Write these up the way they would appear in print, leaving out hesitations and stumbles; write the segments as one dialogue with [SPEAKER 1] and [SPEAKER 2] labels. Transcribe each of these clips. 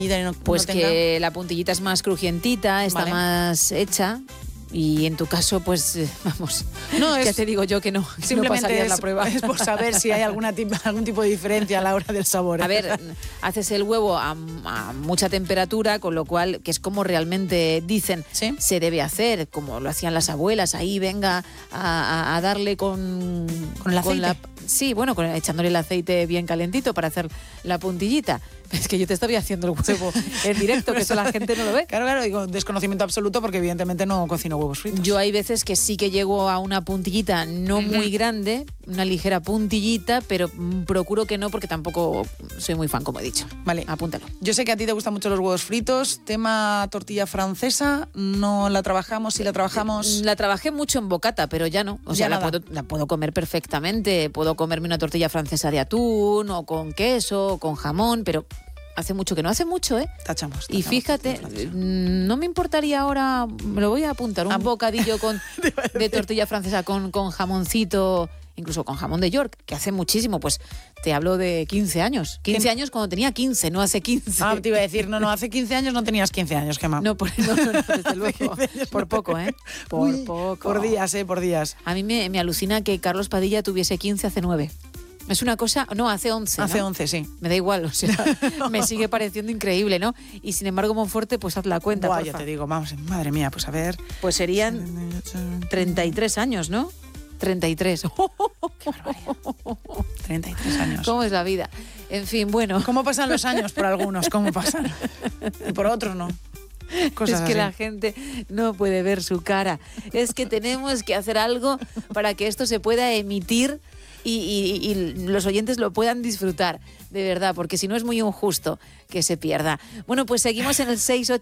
[SPEAKER 1] Pues que la puntillita es más crujientita, está más hecha. Y en tu caso, pues, vamos, ya te digo yo que no pasarías la prueba.
[SPEAKER 2] Es por saber si hay algún tipo de diferencia a la hora del sabor.
[SPEAKER 1] A ver, haces el huevo a mucha temperatura, con lo cual, que es como realmente dicen, se debe hacer, como lo hacían las abuelas, ahí venga a darle con
[SPEAKER 2] el aceite.
[SPEAKER 1] Echándole el aceite bien calentito para hacer la puntillita. Es que yo te estaba haciendo el huevo en directo, que eso la gente no lo ve.
[SPEAKER 2] Claro, digo, desconocimiento absoluto porque evidentemente no cocino huevos fritos.
[SPEAKER 1] Yo hay veces que sí que llego a una puntillita no muy grande, una ligera puntillita, pero procuro que no porque tampoco soy muy fan, como he dicho.
[SPEAKER 2] Vale.
[SPEAKER 1] Apúntalo.
[SPEAKER 2] Yo sé que a ti te gustan mucho los huevos fritos. Tema tortilla francesa, ¿no la trabajamos? Si la trabajamos...
[SPEAKER 1] La trabajé mucho en bocata, pero ya no. O sea, la puedo comer perfectamente. Puedo comerme una tortilla francesa de atún o con queso o con jamón, pero... Hace mucho que no, hace mucho, ¿eh?
[SPEAKER 2] Tachamos.
[SPEAKER 1] Y fíjate, no me importaría ahora, me lo voy a apuntar, un bocadillo de tortilla francesa con jamoncito, incluso con jamón de York, que hace muchísimo, pues te hablo de 15 años. 15 años cuando tenía 15, no hace 15.
[SPEAKER 2] Ah, te iba a decir, no, hace 15 años no tenías 15 años, Gemma.
[SPEAKER 1] No, desde luego, por poco, ¿eh? Poco.
[SPEAKER 2] Por días.
[SPEAKER 1] A mí me alucina que Carlos Padilla tuviese 15 hace 9. Es una cosa... No, hace 11,
[SPEAKER 2] Hace
[SPEAKER 1] ¿no?
[SPEAKER 2] 11, sí.
[SPEAKER 1] Me da igual, o sea, me sigue pareciendo increíble, ¿no? Y sin embargo, Monforte, pues haz la cuenta,
[SPEAKER 2] porfa. Ya te digo, vamos, madre mía, pues a ver...
[SPEAKER 1] Pues serían 33 años, ¿no? 33.
[SPEAKER 2] ¡Qué barbaridad! 33 años.
[SPEAKER 1] ¿Cómo es la vida? En fin, bueno...
[SPEAKER 2] ¿Cómo pasan los años por algunos? ¿Cómo pasan? Y por otros no. Cosas
[SPEAKER 1] es que
[SPEAKER 2] así.
[SPEAKER 1] La gente no puede ver su cara. Es que tenemos que hacer algo para que esto se pueda emitir y los oyentes lo puedan disfrutar, de verdad, porque si no es muy injusto que se pierda. Bueno, pues seguimos en el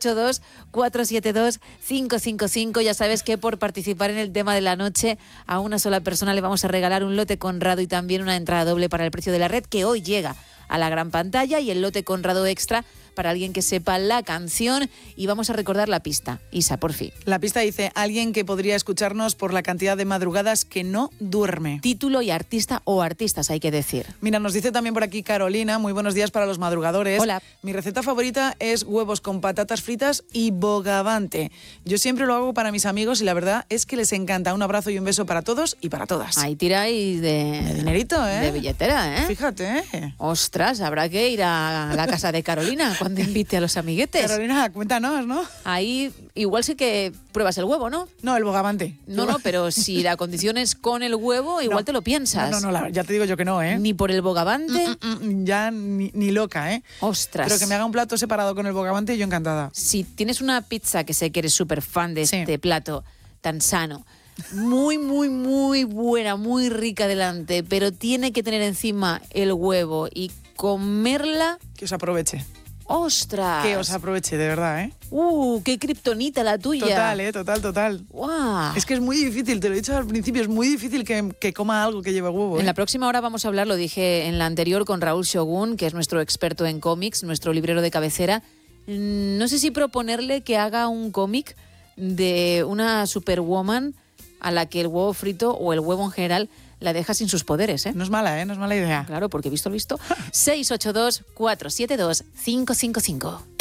[SPEAKER 1] 682-472-555. Ya sabes que por participar en el tema de la noche, a una sola persona le vamos a regalar un lote Conrado y también una entrada doble para El Precio de la Red, que hoy llega a la gran pantalla, y el lote Conrado extra para alguien que sepa la canción. Y vamos a recordar la pista. Isa, por fin.
[SPEAKER 2] La pista dice: alguien que podría escucharnos por la cantidad de madrugadas que no duerme.
[SPEAKER 1] Título y artista o artistas, hay que decir.
[SPEAKER 2] Mira, nos dice también por aquí Carolina: muy buenos días para los madrugadores.
[SPEAKER 1] Hola.
[SPEAKER 2] Mi receta favorita es huevos con patatas fritas y bogavante. Yo siempre lo hago para mis amigos y la verdad es que les encanta. Un abrazo y un beso para todos y para todas.
[SPEAKER 1] Ahí tiráis de
[SPEAKER 2] dinerito, ¿eh?
[SPEAKER 1] De billetera, ¿eh?
[SPEAKER 2] Fíjate,
[SPEAKER 1] Ostras, habrá que ir a la casa de Carolina cuando invite a los amiguetes.
[SPEAKER 2] Carolina, cuéntanos, ¿no?
[SPEAKER 1] Ahí igual sí que pruebas el huevo, ¿no?
[SPEAKER 2] No, el bogavante.
[SPEAKER 1] No, pero si la condición es con el huevo, igual te lo piensas.
[SPEAKER 2] No, ya te digo yo que no, ¿eh?
[SPEAKER 1] Ni por el bogavante.
[SPEAKER 2] Ya ni loca, ¿eh?
[SPEAKER 1] Ostras.
[SPEAKER 2] Pero que me haga un plato separado con el bogavante y yo encantada.
[SPEAKER 1] Si tienes una pizza, que sé que eres súper fan de este plato tan sano, muy, muy, muy buena, muy rica delante, pero tiene que tener encima el huevo y comerla...
[SPEAKER 2] Que os aproveche.
[SPEAKER 1] ¡Ostras!
[SPEAKER 2] Que os aproveche, de verdad, ¿eh?
[SPEAKER 1] ¡Qué kriptonita la tuya!
[SPEAKER 2] Total.
[SPEAKER 1] ¡Guau!
[SPEAKER 2] Es que es muy difícil, te lo he dicho al principio, es muy difícil que coma algo que lleve huevo, ¿eh?
[SPEAKER 1] En la próxima hora vamos a hablar, lo dije en la anterior, con Raúl Shogun, que es nuestro experto en cómics, nuestro librero de cabecera. No sé si proponerle que haga un cómic de una superwoman a la que el huevo frito o el huevo en general la deja sin sus poderes, ¿eh?
[SPEAKER 2] No es mala, ¿eh? No es mala idea.
[SPEAKER 1] Claro, porque visto lo visto. 682-472-555.